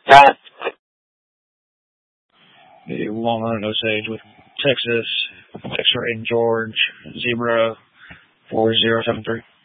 Got it. The Walnut Osage with Texas, X-ray George, Zebra 4073.